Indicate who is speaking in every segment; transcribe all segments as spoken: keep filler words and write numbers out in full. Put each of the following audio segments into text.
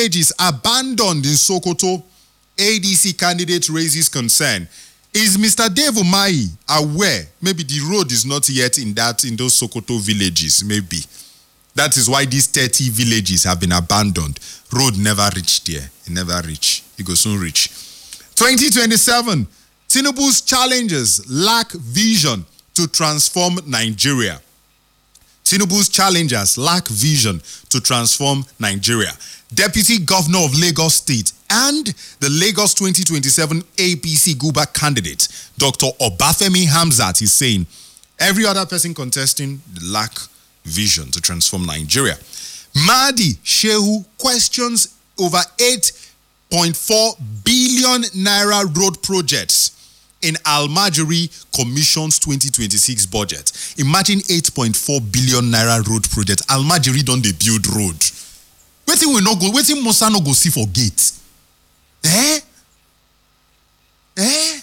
Speaker 1: villages abandoned in Sokoto. A D C candidate raises concern. Is Mister Dave Umahi aware maybe the road is not yet in that in those Sokoto villages? Maybe. That is why these thirty villages have been abandoned. Road never reached there. It never reached. It will soon reach. twenty twenty-seven, Tinubu's challengers lack vision to transform Nigeria. Tinubu's challengers lack vision to transform Nigeria. Deputy Governor of Lagos State and the Lagos twenty twenty-seven A P C Guba candidate, Doctor Obafemi Hamzat, is saying every other person contesting lack vision to transform Nigeria. Mahdi Shehu questions over eight point four billion naira road projects in Al-Majri Commission's twenty twenty-six budget. Imagine eight point four billion naira road project. Al-Majri don't they build road? Waiting we no go, waiting Musa no go see for gate. Eh? Eh?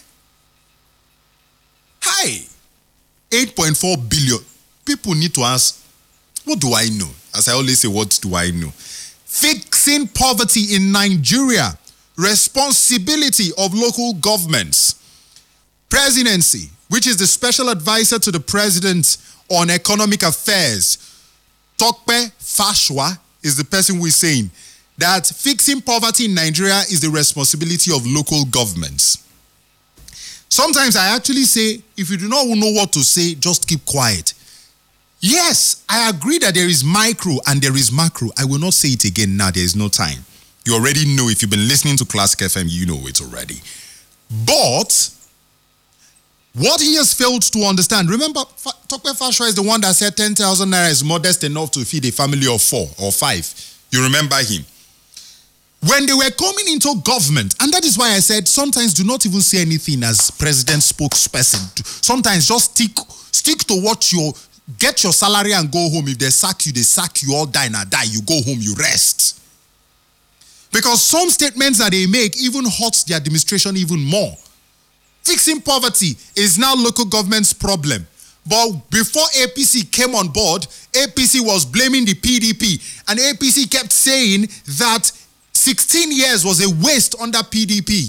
Speaker 1: Hi. eight point four billion. People need to ask, what do I know? As I always say, what do I know? Fixing poverty in Nigeria. Responsibility of local governments. Presidency, which is the special advisor to the president on economic affairs, Tokpe Fashwa, is the person who is saying that fixing poverty in Nigeria is the responsibility of local governments. Sometimes I actually say, if you do not know what to say, just keep quiet. Yes, I agree that there is micro and there is macro. I will not say it again now. There is no time. You already know. If you've been listening to Classic F M, you know it already. But what he has failed to understand, remember, Tokpe Fashwa is the one that said ten thousand naira is modest enough to feed a family of four or five. You remember him. When they were coming into government, and that is why I said sometimes do not even say anything as president spokesperson. Sometimes just stick, stick to what you get your salary and go home. If they sack you, they sack you, all die and die. You go home, you rest. Because some statements that they make even hurts the administration even more. Fixing poverty is now local government's problem. But before A P C came on board, A P C was blaming the P D P. And A P C kept saying that sixteen years was a waste under P D P.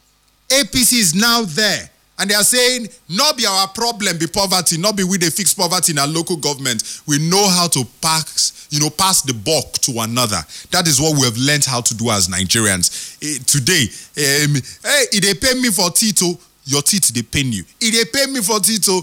Speaker 1: A P C is now there. And they are saying, not be our problem, be poverty, not be we they fix poverty in our local government. We know how to pass, you know, pass the buck to another. That is what we have learned how to do as Nigerians. Uh, today, um, hey, if they pay me for Tito, your teeth, they pain you. If they pay me for Tito,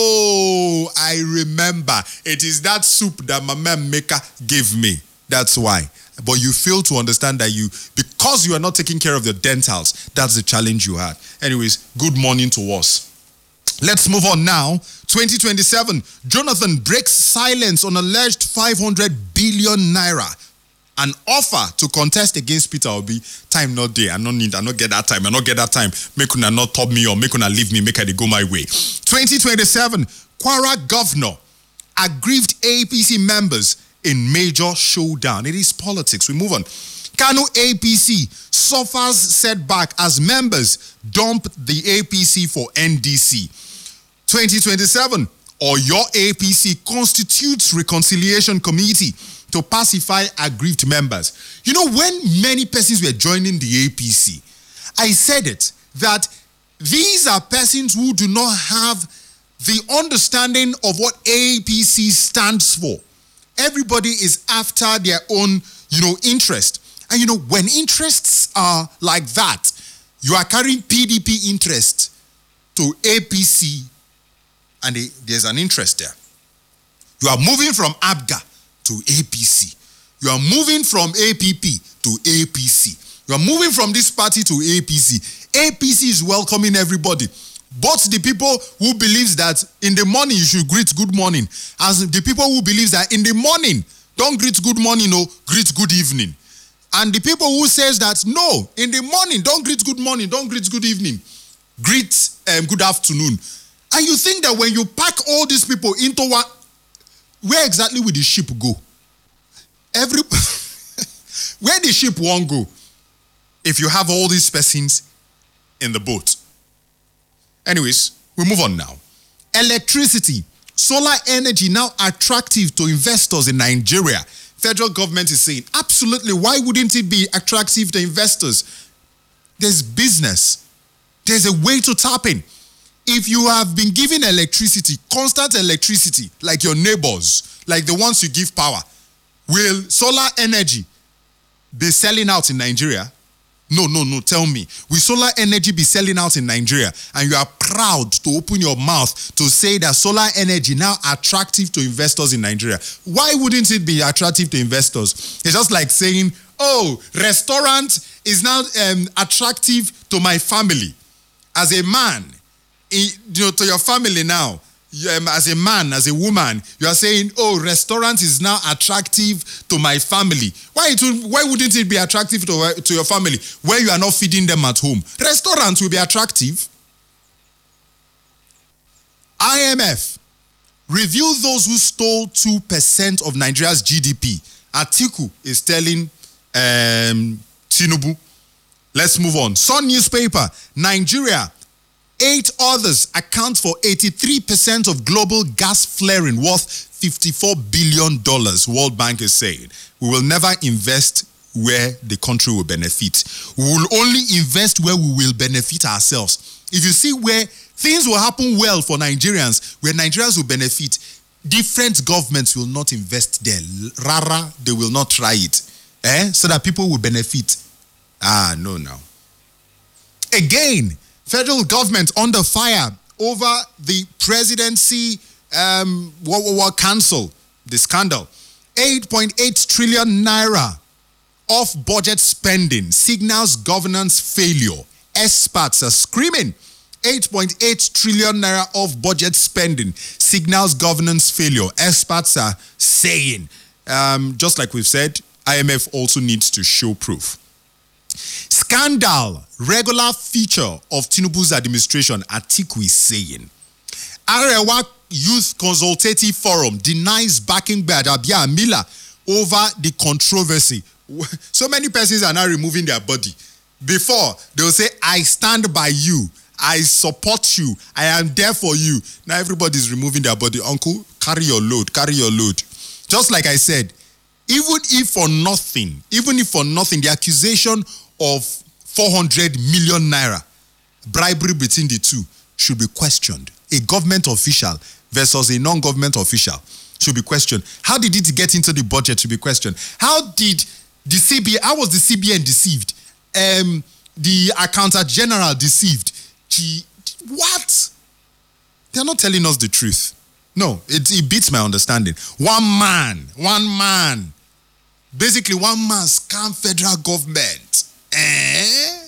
Speaker 1: oh, I remember. It is that soup that my man maker gave me. That's why. But you fail to understand that you, because you are not taking care of your dentals, that's the challenge you had. Anyways, good morning to us. Let's move on now. twenty twenty-seven, Jonathan breaks silence on alleged five hundred billion naira. An offer to contest against Peter Obi. Time not there. I don't need, I don't get that time. I don't get that time. Make una not top me or make una leave me, make I go my way. twenty twenty-seven, Kwara governor aggrieved A P C members in major showdown. It is politics. We move on. Kano A P C suffers setback as members dump the A P C for N D C. twenty twenty-seven, Oyo A P C constitutes reconciliation committee to pacify aggrieved members. You know, when many persons were joining the A P C, I said it, that these are persons who do not have the understanding of what A P C stands for. Everybody is after their own, you know, interest. And you know, when interests are like that, you are carrying P D P interest to A P C, and they, there's an interest there. You are moving from A B G A to A P C. You are moving from A P P to A P C. You are moving from this party to A P C. A P C is welcoming everybody. Both the people who believes that in the morning you should greet good morning, as the people who believes that in the morning don't greet good morning, no, greet good evening. And the people who says that no, in the morning don't greet good morning, don't greet good evening, greet um, good afternoon. And you think that when you pack all these people into one, where exactly will the ship go? Every where the ship won't go if you have all these persons in the boat. Anyways, we move on now. Electricity, solar energy now attractive to investors in Nigeria. federal government is saying, absolutely, why wouldn't it be attractive to investors? There's business. There's a way to tap in. If you have been given electricity, constant electricity, like your neighbors, like the ones you give power, will solar energy be selling out in Nigeria? No, no, no, tell me. Will solar energy be selling out in Nigeria? And you are proud to open your mouth to say that solar energy now attractive to investors in Nigeria. Why wouldn't it be attractive to investors? It's just like saying, oh, restaurant is now um, attractive to my family. As a man, you know, to your family now, Um, as a man, as a woman, you are saying, oh, restaurant is now attractive to my family. Why, it would, why wouldn't it be attractive to, to your family where you are not feeding them at home? Restaurants will be attractive. I M F review those who stole two percent of Nigeria's G D P. Atiku is telling um, Tinubu. Let's move on. Sun newspaper, Nigeria. Eight others account for eighty-three percent of global gas flaring worth fifty-four billion dollars, World Bank is saying. We will never invest where the country will benefit. We will only invest where we will benefit ourselves. If you see where things will happen well for Nigerians, where Nigerians will benefit, different governments will not invest there. Rara, they will not try it. Eh? So that people will benefit. Ah, no, no. Again, federal government under fire over the presidency um, what, what, what council, the scandal. eight point eight trillion naira off budget spending signals governance failure. Experts are screaming. eight point eight trillion naira off budget spending signals governance failure. Experts are saying, um, just like we've said, I M F also needs to show proof. Scandal, regular feature of Tinubu's administration, Atiku is saying. Arewa Youth Consultative Forum denies backing by Abia Mila over the controversy. So many persons are now removing their body. Before, they will say, I stand by you. I support you. I am there for you. Now everybody's removing their body. Uncle, carry your load, carry your load. Just like I said, even if for nothing, even if for nothing, the accusation of four hundred million naira bribery between the two should be questioned. A government official versus a non-government official should be questioned. How did it get into the budget should be questioned. How did the C B N, how was the C B N deceived? Um, the accountant general deceived. Gee, what? They're not telling us the truth. No, it, it beats my understanding. One man, one man, basically one man scam federal government. Eh?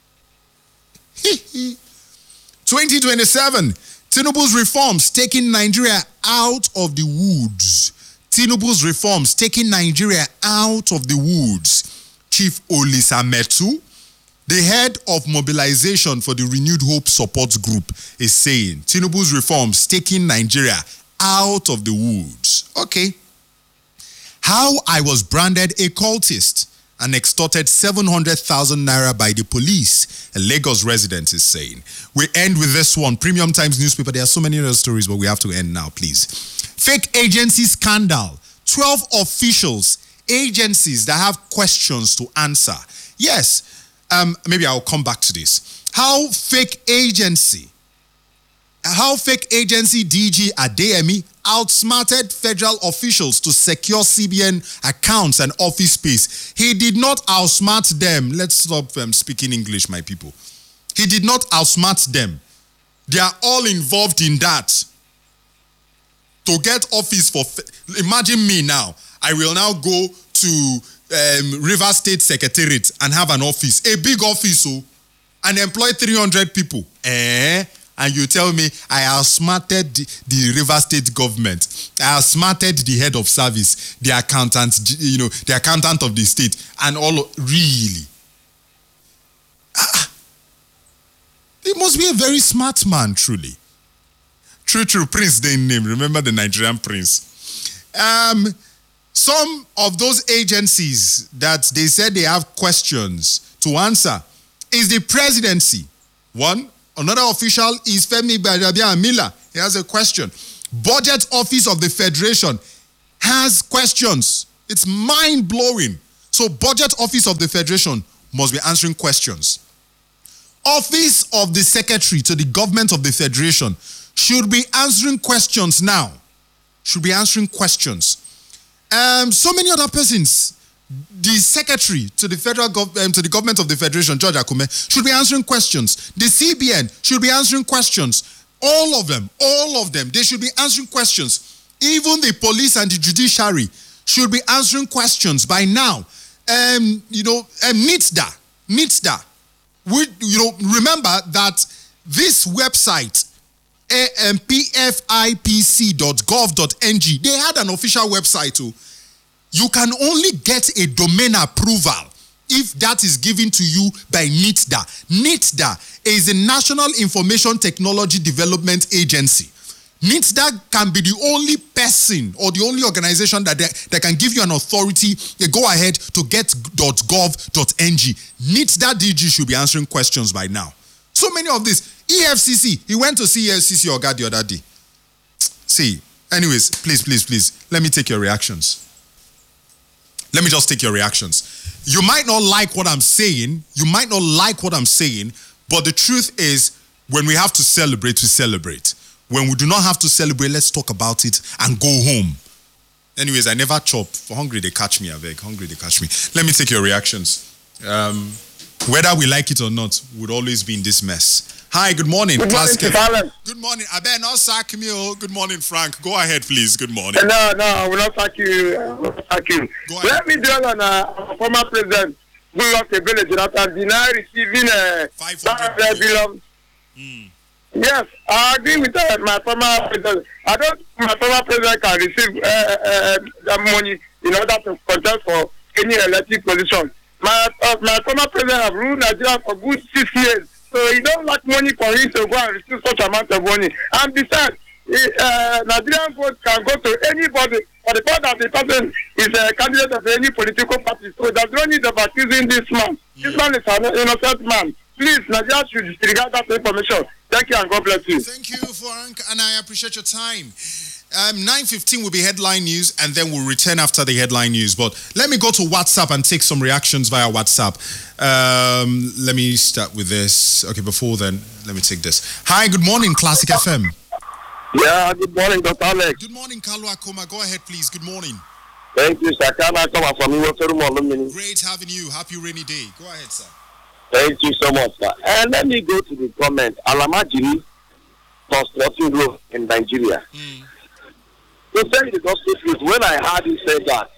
Speaker 1: twenty twenty-seven, Tinubu's reforms taking Nigeria out of the woods. Tinubu's reforms taking Nigeria out of the woods. Chief Olisametu, the head of mobilization for the Renewed Hope Support Group, is saying Tinubu's reforms taking Nigeria out of the woods. Okay. How I was branded a cultist and extorted seven hundred thousand naira by the police, a Lagos resident is saying. We end with this one. Premium Times newspaper. There are so many other stories, but we have to end now, please. Fake agency scandal. twelve officials, agencies that have questions to answer. Yes, um, maybe I'll come back to this. How fake agency, how fake agency D G Adeyemi outsmarted federal officials to secure C B N accounts and office space. He did not outsmart them. Let's stop um, speaking English, my people. He did not outsmart them. They are all involved in that. To get office for, imagine me now. I will now go to um, River State Secretariat and have an office, a big office, oh, and employ three hundred people. Eh? And you tell me I outsmarted the, the River State government. I outsmarted the head of service, the accountant, you know, the accountant of the state, and all. Really? Ah, he must be a very smart man, truly. True, true. Prince, their name. Remember the Nigerian prince. Um, some of those agencies that they said they have questions to answer is the presidency. One. Another official is Femi Gbajabiamila. He has a question. Budget Office of the Federation has questions. It's mind-blowing. So Budget Office of the Federation must be answering questions. Office of the Secretary to the Government of the Federation should be answering questions now. Should be answering questions. Um, so many other persons. The Secretary to the Federal Gov- um, to the Government of the Federation, George Akume, should be answering questions. The C B N should be answering questions. All of them, all of them, they should be answering questions. Even the police and the judiciary should be answering questions by now. Um, you know, um, NITSDA, NITSDA. We, you know, remember that this website, um, p f i p c dot gov dot n g, they had an official website too. You can only get a domain approval if that is given to you by NITSDA. NITSDA is the National Information Technology Development Agency. NITSDA can be the only person or the only organization that, they, that can give you an authority, a go-ahead to get .gov dot n g. NITSDA D G should be answering questions by now. So many of this. E F C C, he went to see E F C C Oga the other day. See, anyways, please, please, please, let me take your reactions. Let me just take your reactions. You might not like what I'm saying. You might not like what I'm saying, but the truth is, when we have to celebrate, we celebrate. When we do not have to celebrate, let's talk about it and go home. Anyways, I never chop. For hungry, they catch me, I beg. Hungry, they catch me. Let me take your reactions. Um, whether we like it or not, we'd always be in this mess. Hi, good morning.
Speaker 2: Good morning,
Speaker 1: Good, good morning. I bet not sack me. Oh, good morning, Frank. Go ahead, please. Good morning.
Speaker 2: No, no, I will not sack you. I will not sack you. Let me dwell on a former president who lost a village after denied receiving a five hundred billion. Mm. Yes, I agree with uh, my former president. I don't my former president can receive uh, uh, that money in order to contest for any elected position. My uh, my former president have ruled Nigeria for good six years. So he don't like money for him to go and receive such amount of money. And besides, uh, Nigerian vote can go to anybody for the fact that the person is a candidate of any political party. So there's no need of accusing this man. Mm. This man is an innocent man. Please, Nigeria should disregard that information. Thank you and God bless you.
Speaker 1: Thank you, Frank, and I appreciate your time. Um, nine fifteen will be headline news, and then we'll return after the headline news. But let me go to WhatsApp and take some reactions via WhatsApp. Um, let me start with this. Okay, before then, let me take this. Hi, good morning, Classic F M.
Speaker 2: Yeah, good morning, Doctor Alex.
Speaker 1: Good morning, Kalu Akoma. Go ahead, please. Good morning.
Speaker 2: Thank you, sir. Great
Speaker 1: having you. Happy rainy day. Go ahead, sir.
Speaker 2: Thank you so much, sir. And let me go to the comment. Alamajiri constructing road in Nigeria. Mm. To tell you the gospel truth, when I heard him say that,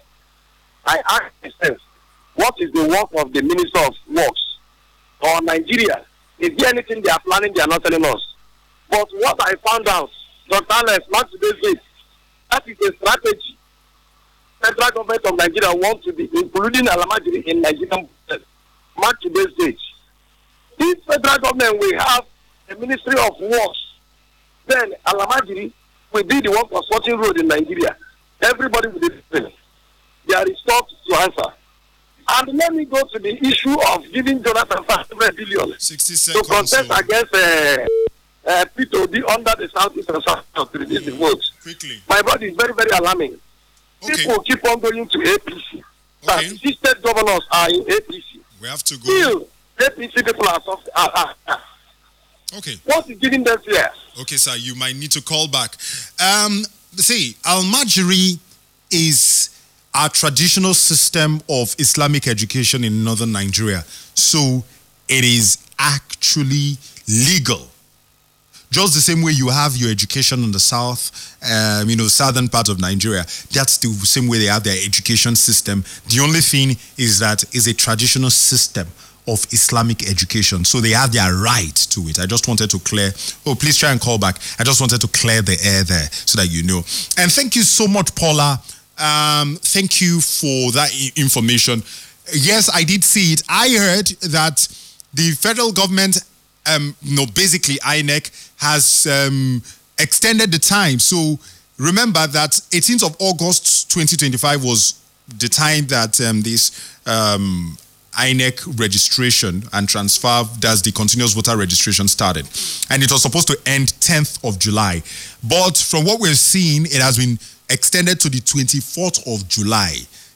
Speaker 2: I asked myself, what is the work of the Minister of Works or Nigeria? Is there anything they are planning they are not telling us? But what I found out, Doctor Alex, Mark today's date, that is a strategy. Federal government of Nigeria wants to be including Alamajiri in Nigerian budget. Mark today's date. This federal government will have a Ministry of Works. Then Alamajiri will be the one constructing road in Nigeria. Everybody will be there. There is stuff to answer. And let me go to the issue of giving Jonathan five hundred billion to contest so. against uh, uh, P two D under the Southeast and South to reduce the votes.
Speaker 1: Quickly.
Speaker 2: My body is very, very alarming. Okay. People keep on going to A P C. Okay. But state governors are in A P C.
Speaker 1: We have to go.
Speaker 2: Still, A P C people are soft. Uh, uh, uh.
Speaker 1: Okay.
Speaker 2: What is giving them fear?
Speaker 1: Okay, sir, you might need to call back. Um, see, Al-Majiri is our traditional system of Islamic education in northern Nigeria. So it is actually legal. Just the same way you have your education in the south, um, you know, southern part of Nigeria, that's the same way they have their education system. The only thing is that it's a traditional system of Islamic education. So they have their right to it. I just wanted to clear, oh, please try and call back. I just wanted to clear the air there so that you know. And thank you so much, Paula. Um, thank you for that I- information. Yes, I did see it. I heard that the federal government, um, you know, basically I N E C has um, extended the time. So remember that eighteenth of August twenty twenty-five was the time that um, this um, I N E C registration and transfer, that's the continuous voter registration, started. And it was supposed to end tenth of July. But from what we're seeing, it has been extended to the twenty-fourth of July.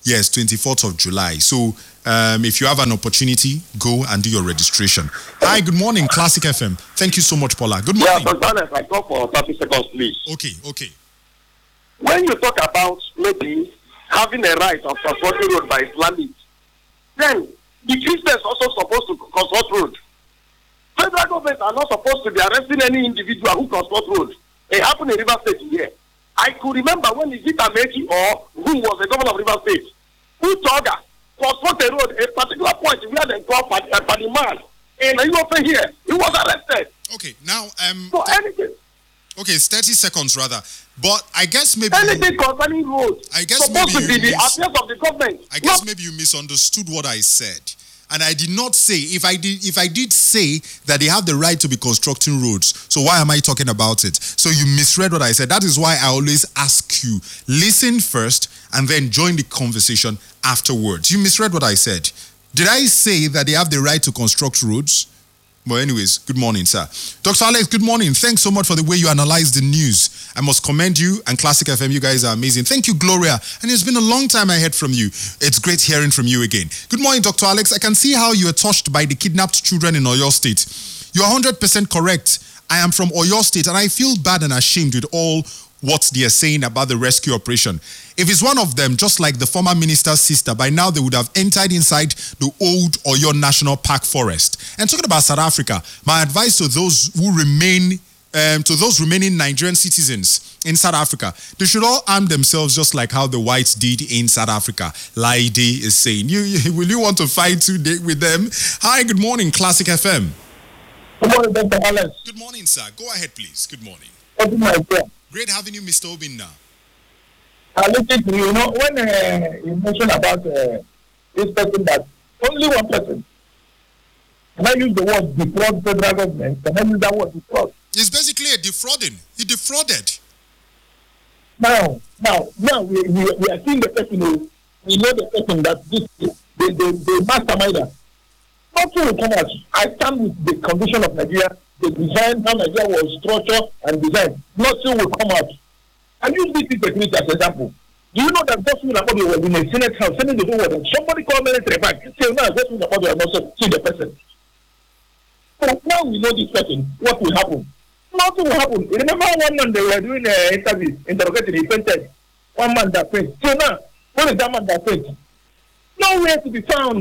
Speaker 1: Yes, twenty-fourth of July. So um, if you have an opportunity, go and do your registration. Hi, good morning, Classic F M. Thank you so much, Paula. Good morning.
Speaker 2: Yeah, but honest, I talk for thirty seconds, please.
Speaker 1: Okay, okay.
Speaker 2: When you talk about maybe having a right of constructing road by Islamic, then the Christians also supposed to construct road. Federal government are not supposed to be arresting any individual who construct road. It happened in River State here. I could remember when Izita Meji, or who was the governor of River State, who told her construct a road, a particular point where they call for the man. And he was here. He was arrested.
Speaker 1: Okay, now um.
Speaker 2: So anything.
Speaker 1: Okay, it's thirty seconds rather. But I guess maybe
Speaker 2: anything concerning roads.
Speaker 1: I guess
Speaker 2: supposed
Speaker 1: maybe
Speaker 2: to be
Speaker 1: you
Speaker 2: the
Speaker 1: mis-
Speaker 2: affairs of the government.
Speaker 1: I guess
Speaker 2: not-
Speaker 1: maybe you misunderstood what I said. And I did not say, if I did if I did say that they have the right to be constructing roads, so why am I talking about it? So you misread what I said. That is why I always ask you, listen first and then join the conversation afterwards. You misread what I said. Did I say that they have the right to construct roads? Well, anyways, good morning, sir. Doctor Alex, good morning. Thanks so much for the way you analyze the news. I must commend you and Classic F M. You guys are amazing. Thank you, Gloria. And it's been a long time I heard from you. It's great hearing from you again. Good morning, Doctor Alex. I can see how you are touched by the kidnapped children in Oyo State. You're one hundred percent correct. I am from Oyo State and I feel bad and ashamed with all what they are saying about the rescue operation. If it's one of them, just like the former minister's sister, by now they would have entered inside the old Oyo National Park forest. And talking about South Africa, my advice to those who remain, um, to those remaining Nigerian citizens in South Africa, they should all arm themselves just like how the whites did in South Africa. Laide is saying, you, you, will you want to fight today with them? Hi, good morning, Classic F M.
Speaker 3: Good morning, Doctor Alex.
Speaker 1: Good morning, sir. Go ahead, please. Good morning.
Speaker 3: Open my prayer.
Speaker 1: Great having you, Mister Obinna.
Speaker 3: I listen to you. You know, when uh, you mentioned about uh, this person that only one person, can I use the word defraud federal government? Can I use that word defraud?
Speaker 1: It's basically a defrauding. He defrauded.
Speaker 3: Now, now, now we, we, we are seeing the person who, we know the person that this, the, the, the masterminder. Nothing will come out. I stand with the condition of Nigeria, the design, how Nigeria was structured and designed. Nothing will come out. And use this technique as an example. Do you know that Gospel Nabodi was in a Senate house, sending the whole world? Somebody called military back, say, no, Gospel Nabodi was not see the person. So now we know this person, what will happen? Nothing will happen. Remember one man they were doing an interview, interrogating, he fainted. One man that fainted. So now, where is that man that fainted? Nowhere to be found.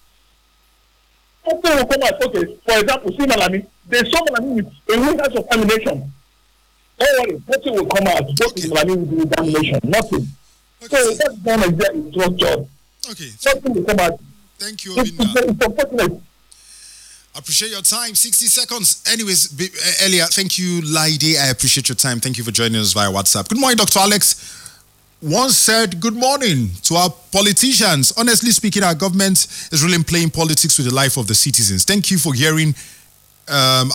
Speaker 3: Nothing will come out. Okay, for example, see Malami, there's so Malami with a witness of ammunition. Don't worry, nothing will come out. What is Malami with the examination? Nothing.
Speaker 1: Okay.
Speaker 3: So that's done exactly structured.
Speaker 1: Okay.
Speaker 3: Nothing will come out.
Speaker 1: Thank you,
Speaker 3: It's,
Speaker 1: Obinna.
Speaker 3: it's unfortunate.
Speaker 1: Appreciate your time. sixty seconds. Anyways, be, uh, earlier, thank you, Laide. I appreciate your time. Thank you for joining us via WhatsApp. Good morning, Doctor Alex. Once said good morning to our politicians. Honestly speaking, our government is really playing politics with the life of the citizens. Thank you for hearing. Um,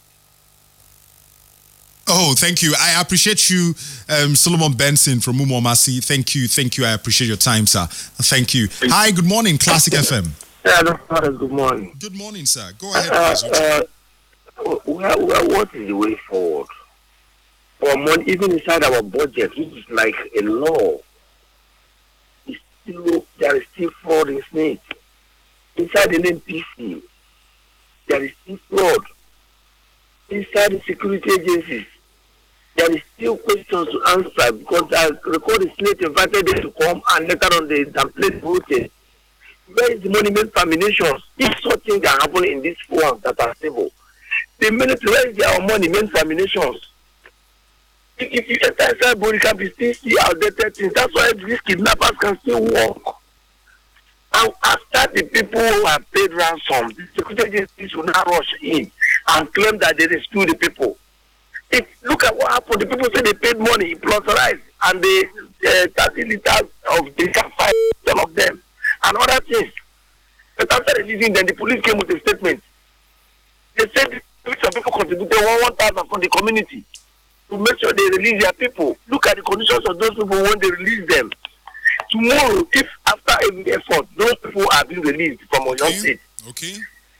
Speaker 1: oh, thank you. I appreciate you, um, Solomon Benson from Umomasi. Thank you. Thank you. I appreciate your time, sir. Thank you. Hi, good morning, Classic F M.
Speaker 2: Yeah, Doctor, good morning.
Speaker 1: Good morning, sir. Go ahead,
Speaker 2: Uh,
Speaker 1: please.
Speaker 2: uh, well, well, what is the way forward? For money, even inside our budget, which is like a law, it's still, there is still fraud in it. Inside the N P C, there is still fraud. Inside the security agencies, there is still questions to answer because I recall the Senate invited them to come and later on they downplayed voting. Where is the monument terminations? If such things are happening in these forums that are stable, the minute where is our monument terminations? If, if you enter inside body can be still see outdated things. That's why these kidnappers can still walk. And after the people who have paid ransom, the security agencies will now rush in and claim that they rescue the people. If, look at what happened. The people say they paid money plus rice and they uh, thirty liters of they can fight all of them and other things. But after releasing them, the police came with a statement. They said some people contributed one thousand from the community to make sure they release their people. Look at the conditions of those people when they release them. Tomorrow, if after every effort, those people are being released from Oyo
Speaker 1: Okay.
Speaker 2: State,
Speaker 1: Okay.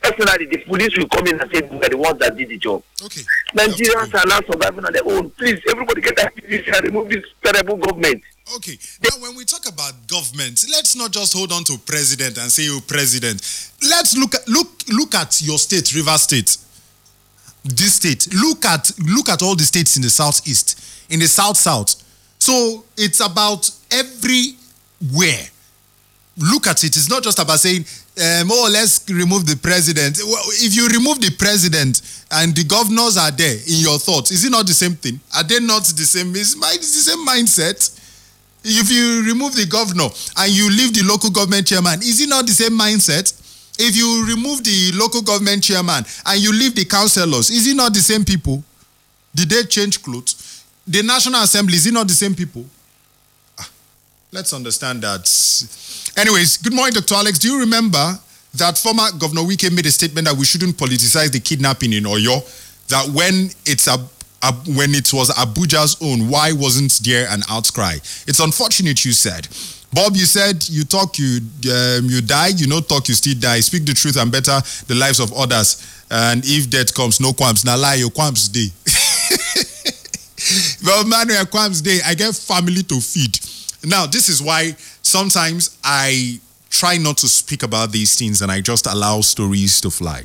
Speaker 2: personally, the police will come in and say we are the ones that did the job.
Speaker 1: Okay.
Speaker 2: Nigerians are now surviving on their own. Please, everybody get that and remove this terrible government.
Speaker 1: Okay. Now, when we talk about government, let's not just hold on to president and say, "Oh, president." Let's look at look look at your state, Rivers State. This state. Look at look at all the states in the southeast, in the south south. So it's about everywhere. Look at it. It's not just about saying, um, "Oh, let's remove the president." Well, if you remove the president and the governors are there in your thoughts, is it not the same thing? Are they not the same? It's the same mindset. If you remove the governor and you leave the local government chairman, is it not the same mindset? If you remove the local government chairman and you leave the councillors, is it not the same people? Did they change clothes? The National Assembly, is it not the same people? Ah, let's understand that. Anyways, good morning, Doctor Alex. Do you remember that former Governor Wike made a statement that we shouldn't politicize the kidnapping in Oyo? That when it's a Uh, when it was Abuja's own, why wasn't there an outcry? It's unfortunate, you said. Bob, you said you talk, you um, you die, you no talk, you still die. Speak the truth and better the lives of others. And if death comes, no qualms. Now lie, your qualms day. Well, man, your qualms day. I get family to feed. Now, this is why sometimes I try not to speak about these things and I just allow stories to fly.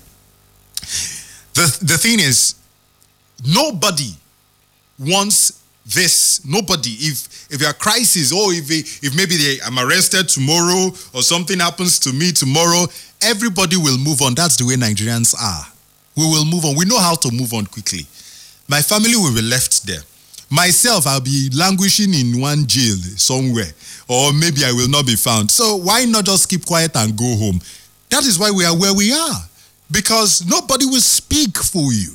Speaker 1: The the thing is, nobody wants this. Nobody. If if there are crises, or if if maybe they, I'm arrested tomorrow or something happens to me tomorrow, everybody will move on. That's the way Nigerians are. We will move on. We know how to move on quickly. My family will be left there. Myself, I'll be languishing in one jail somewhere, or maybe I will not be found. So why not just keep quiet and go home? That is why we are where we are, because nobody will speak for you.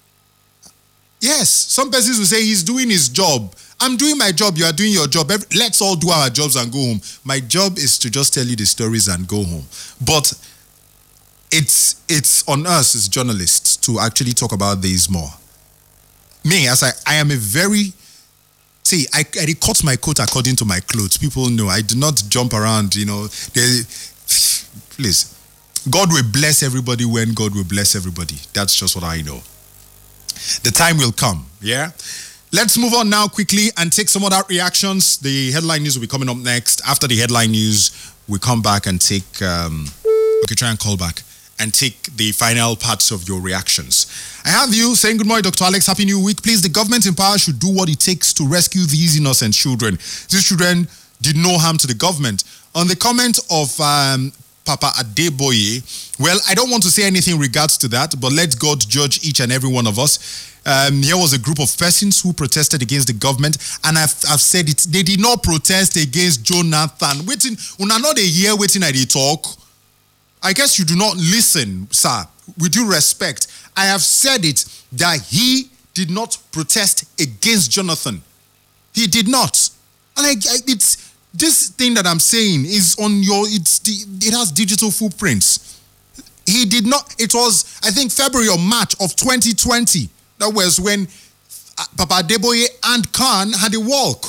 Speaker 1: Yes, some persons will say he's doing his job. I'm doing my job, you are doing your job. Let's all do our jobs and go home. My job is to just tell you the stories and go home. But it's it's on us as journalists to actually talk about these more. Me, as I, I am a very, see, I, I cut my coat according to my clothes. People know I do not jump around, you know. They, please, God will bless everybody when God will bless everybody. That's just what I know. The time will come, yeah? Let's move on now quickly and take some other reactions. The headline news will be coming up next. After the headline news, we come back and take, um, okay, try and call back and take the final parts of your reactions. I have you saying, good morning, Doctor Alex, happy new week. Please, the government in power should do what it takes to rescue these innocent children. These children did no harm to the government. On the comment of um, Papa Adeboye, well, I don't want to say anything in regards to that, but let God judge each and every one of us. Um, here was a group of persons who protested against the government, and I've, I've said it, they did not protest against Jonathan. Waiting, una not a year waiting at the talk. I guess you do not listen, sir. With due respect, I have said it, that he did not protest against Jonathan. He did not. And I, I, it's... This thing that I'm saying is on your, it's it has digital footprints. He did not, it was, I think, February or March of twenty twenty. That was when Papa Adeboye and Khan had a walk.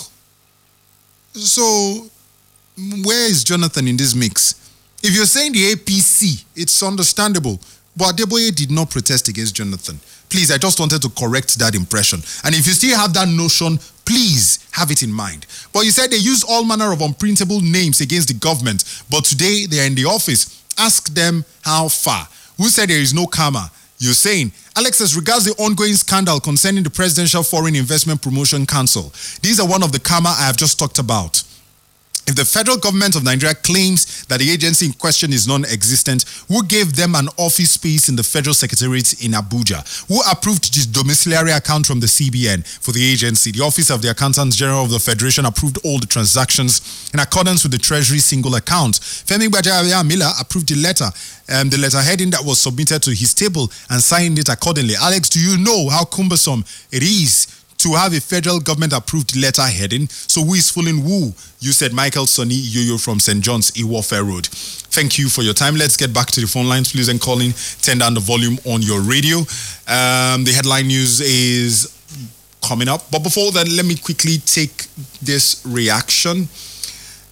Speaker 1: So, where is Jonathan in this mix? If you're saying the A P C, it's understandable. But Adeboye did not protest against Jonathan. Please, I just wanted to correct that impression. And if you still have that notion, please have it in mind. But you said they used all manner of unprintable names against the government, but today they are in the office. Ask them how far. Who said there is no karma? You're saying, Alex, as regards the ongoing scandal concerning the Presidential Foreign Investment Promotion Council, these are one of the karma I have just talked about. If the federal government of Nigeria claims that the agency in question is non-existent, who gave them an office space in the Federal Secretariat in Abuja? Who approved the domiciliary account from the C B N for the agency? The Office of the Accountant General of the Federation approved all the transactions in accordance with the Treasury single account. Femi Gbajabiamila approved the letter, um, the letter heading that was submitted to his table and signed it accordingly. Alex, do you know how cumbersome it is to have a federal government-approved letter heading? So who is fooling who? You said Michael Sonny Yoyo from Saint John's, Iwofe Road. Thank you for your time. Let's get back to the phone lines, please, and calling. Turn down the volume on your radio. Um, the headline news is coming up. But before that, let me quickly take this reaction.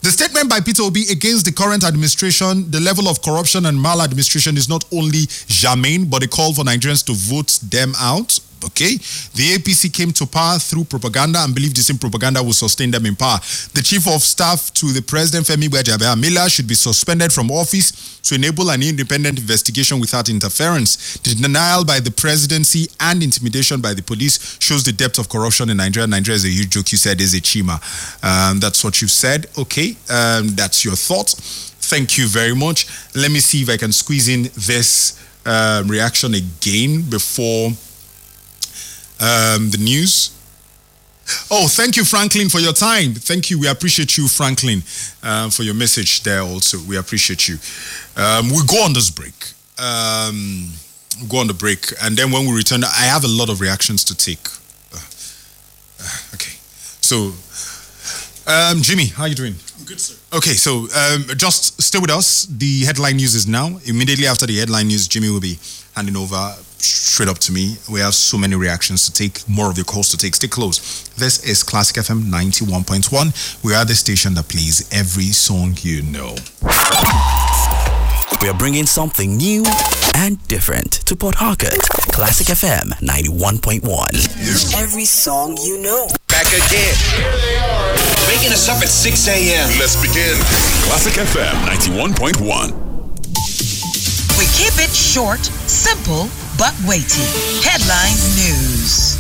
Speaker 1: The statement by Peter Obi against the current administration, the level of corruption and maladministration is not only germane, but a call for Nigerians to vote them out. Okay, the A P C came to power through propaganda and believed the same propaganda will sustain them in power. The chief of staff to the president, Femi Gbajabiamila, should be suspended from office to enable an independent investigation without interference. The denial by the presidency and intimidation by the police shows the depth of corruption in Nigeria. Nigeria is a huge joke. You said is a chima. Um, that's what you've said. Okay, um, that's your thought. Thank you very much. Let me see if I can squeeze in this uh, reaction again before Um, the news. Oh, thank you, Franklin, for your time. Thank you. We appreciate you, Franklin, uh, for your message there also. We appreciate you. Um, we'll go on this break. Um, we'll go on the break. And then when we return, I have a lot of reactions to take. Uh, uh, okay. So, um, Jimmy, how are you doing?
Speaker 4: I'm good, sir.
Speaker 1: Okay, so um, just stay with us. The headline news is now. Immediately after the headline news, Jimmy will be handing over straight up to me. We have so many reactions to take, more of your calls to take. Stay close. This is Classic F M ninety-one point one. We are the station that plays every song you know.
Speaker 5: We are bringing something new and different to Port Harcourt. Classic F M ninety-one point one.
Speaker 6: Every song you know.
Speaker 7: Back again. Here they are. Waking us up at six a.m.
Speaker 8: Let's begin. Classic F M ninety-one point one.
Speaker 6: We keep it short, simple, but weighty. Headline news.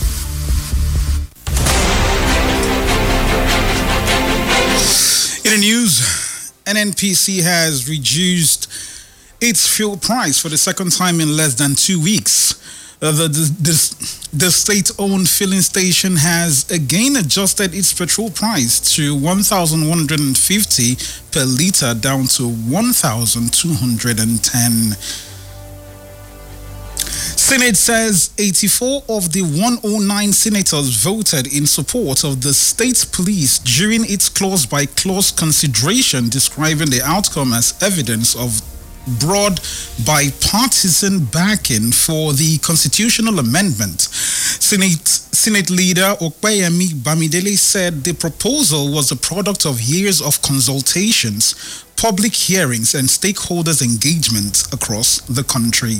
Speaker 4: In the news, N N P C has reduced its fuel price for the second time in less than two weeks. Uh, the, the, the, the state-owned filling station has again adjusted its petrol price to one thousand one hundred fifty per litre, down to one thousand two hundred ten. Senate says eighty-four of the one hundred nine senators voted in support of the state police during its clause-by-clause consideration, describing the outcome as evidence of broad bipartisan backing for the constitutional amendment. Senate, Senate leader Okpeyemi Bamidele said the proposal was a product of years of consultations, public hearings, and stakeholders' engagement across the country.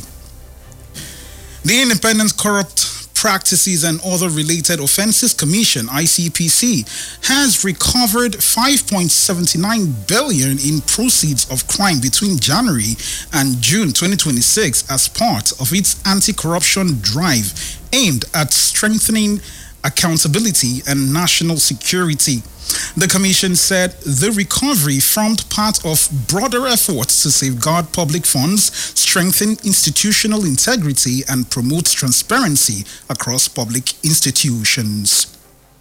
Speaker 4: The Independent Corrupt Practices and Other Related Offences Commission, I C P C, has recovered five point seven nine billion dollars in proceeds of crime between January and June twenty twenty-six as part of its anti-corruption drive aimed at strengthening accountability and national security. The commission said the recovery formed part of broader efforts to safeguard public funds, strengthen institutional integrity, and promote transparency across public institutions.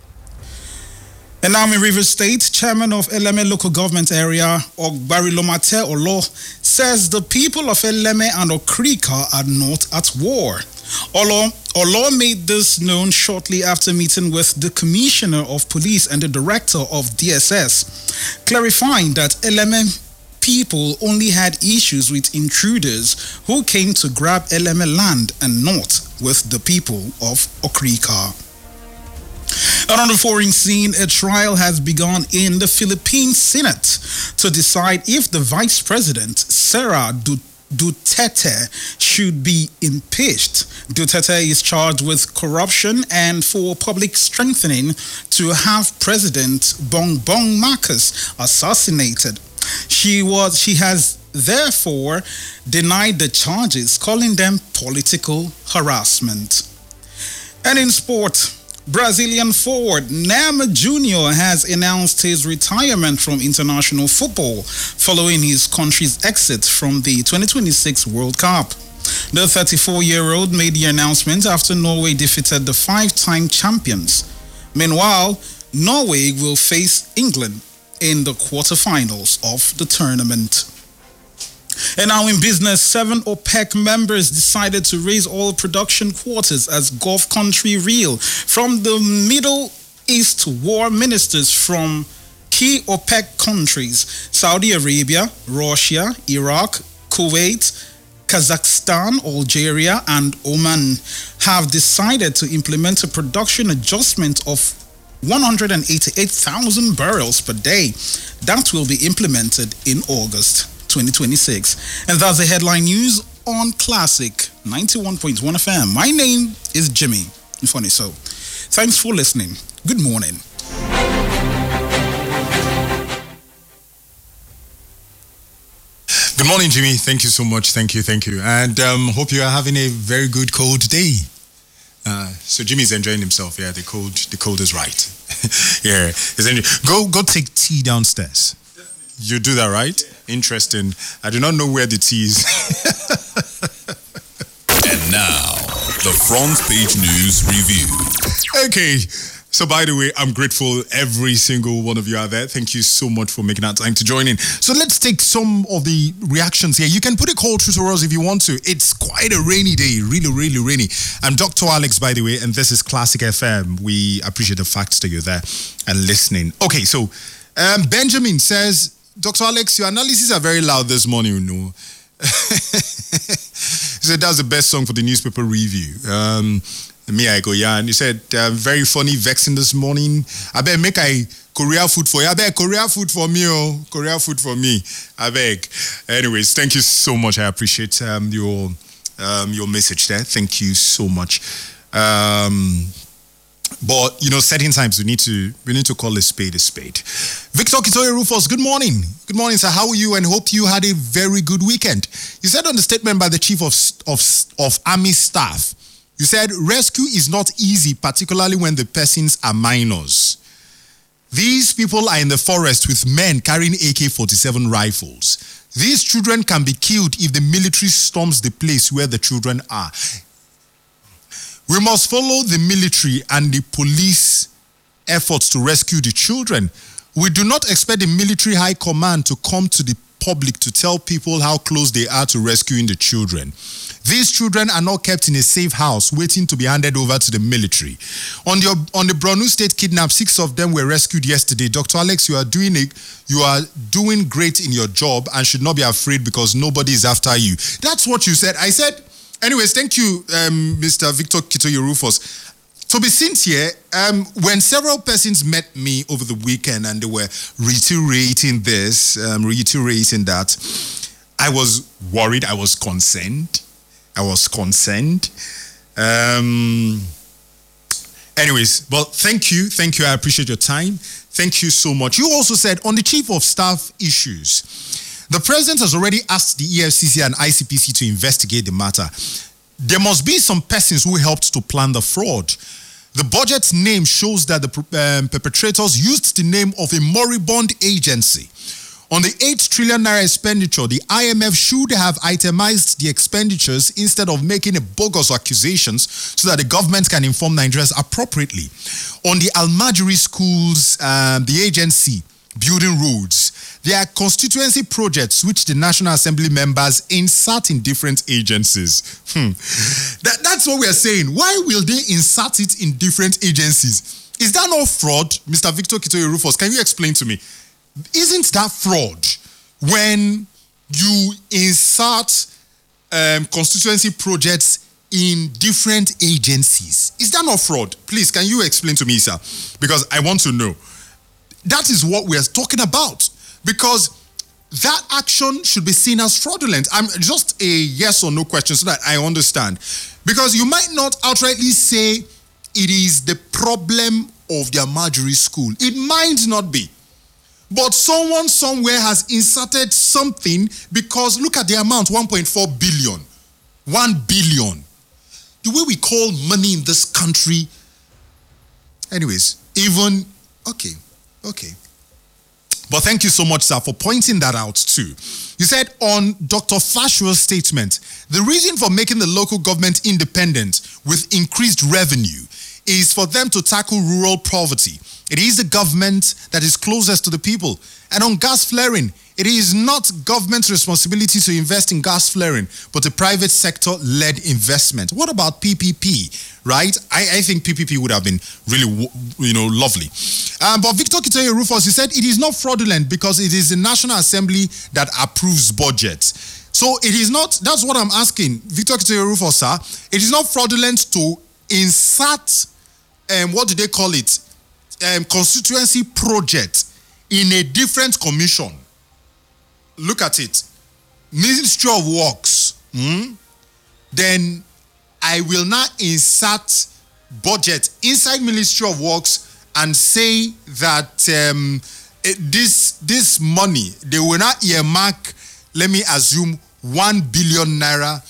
Speaker 4: And now in Rivers State, Chairman of Eleme Local Government Area, Ogbarilomate Olo, says the people of Eleme and Okrika are not at war. Olo, Olo made this known shortly after meeting with the Commissioner of Police and the Director of D S S, clarifying that Eleme people only had issues with intruders who came to grab Eleme land and not with the people of Okrika. And on the foreign scene, a trial has begun in the Philippine Senate to decide if the Vice President, Sara Duterte, should be impeached. Duterte is charged with corruption and for public strengthening to have President Bongbong Marcos assassinated. She was, she has therefore denied the charges, calling them political harassment. And in sport, Brazilian forward Neymar Junior has announced his retirement from international football following his country's exit from the twenty twenty-six World Cup. The thirty-four-year-old made the announcement after Norway defeated the five-time champions. Meanwhile, Norway will face England in the quarterfinals of the tournament. And now in business, seven OPEC members decided to raise oil production quotas as Gulf country reel from the Middle East war ministers from key OPEC countries: Saudi Arabia, Russia, Iraq, Kuwait, Kazakhstan, Algeria, and Oman have decided to implement a production adjustment of one hundred eighty-eight thousand barrels per day. That will be implemented in August twenty twenty-six. And that's the headline news on Classic ninety-one point one F M. My name is Jimmy Mfoniso. Thanks for listening. Good morning.
Speaker 1: Good morning, Jimmy. Thank you so much. Thank you, thank you. And um, hope you are having a very good cold day. Uh, so Jimmy's enjoying himself. Yeah, the cold, the cold is right. Yeah, he's enjoying. Go, go take tea downstairs. You do that, right? Interesting. I do not know where the tea is.
Speaker 8: And now, the front page news review.
Speaker 1: Okay. So, by the way, I'm grateful every single one of you out there. Thank you so much for making that time to join in. So let's take some of the reactions here. You can put a call through to us if you want to. It's quite a rainy day, really, really rainy. I'm Doctor Alex, by the way, and this is Classic F M. We appreciate the fact that you're there and listening. Okay, so um, Benjamin says, Doctor Alex, your analyses are very loud this morning, you know. He said that's the best song for the newspaper review. Um... Me, I go, yeah. And you said, uh, very funny, vexing this morning. I beg, make I Korea food for you. I beg, Korea food for me, oh. Korea food for me. I beg. Anyways, thank you so much. I appreciate um, your um, your message there. Thank you so much. Um, but, you know, certain times we need to we need to call a spade a spade. Victor Kitoye Rufus, good morning. Good morning, sir. How are you? And hope you had a very good weekend. You said on the statement by the Chief of of, of Army Staff, you said rescue is not easy, particularly when the persons are minors. These people are in the forest with men carrying A K forty-seven rifles. These children can be killed if the military storms the place where the children are. We must follow the military and the police efforts to rescue the children. We do not expect the military high command to come to the public to tell people how close they are to rescuing the children. These children are not kept in a safe house waiting to be handed over to the military. On the on the Borno State kidnap, six of them were rescued yesterday. Doctor Alex, you are doing a, you are doing great in your job and should not be afraid because nobody is after you. That's what you said. I said, anyways, thank you, um, Mister Victor Kitoye Rufus. To be sincere, um, when several persons met me over the weekend and they were reiterating this, um, reiterating that, I was worried, I was concerned. I was concerned. Um, anyways, but thank you. Thank you. I appreciate your time. Thank you so much. You also said on the Chief of Staff issues, the President has already asked the E F C C and I C P C to investigate the matter. There must be some persons who helped to plan the fraud. The budget's name shows that the um, perpetrators used the name of a moribund agency. On the eight trillion naira expenditure, the I M F should have itemized the expenditures instead of making a bogus accusations so that the government can inform Nigerians appropriately. On the Almajiri schools, um, the agency building roads, there are constituency projects which the National Assembly members insert in different agencies. Hmm. That, that's what we are saying. Why will they insert it in different agencies? Is that not fraud, Mister Victor Kitoye Rufus? Can you explain to me? Isn't that fraud when you insert um, constituency projects in different agencies? Is that not fraud? Please, can you explain to me, sir? Because I want to know. That is what we are talking about. Because that action should be seen as fraudulent. I'm just a yes or no question so that I understand. Because you might not outrightly say it is the problem of the Almajiri school. It might not be. But someone somewhere has inserted something because look at the amount, one point four billion. one billion. The way we call money in this country. Anyways, even, okay, okay. But thank you so much, sir, for pointing that out too. You said on Doctor Fashua's statement, the reason for making the local government independent with increased revenue is for them to tackle rural poverty. It is the government that is closest to the people. And on gas flaring, it is not government's responsibility to invest in gas flaring, but a private sector-led investment. What about P P P, right? I, I think P P P would have been really, you know, lovely. Um, but Victor Kitoye Rufus, he said it is not fraudulent because it is the National Assembly that approves budgets. So it is not, that's what I'm asking, Victor Kitoye Rufus, sir. It is not fraudulent to insert, um, what do they call it? um, constituency project in a different commission. Look at it. Ministry of Works. Hmm? Then I will now insert budget inside Ministry of Works and say that um, it, this this money, they will not earmark, let me assume, one billion naira